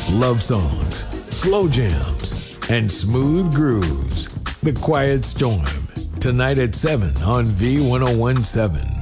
love songs, slow jams, and smooth grooves. The Quiet Storm, tonight at 7 on V1017.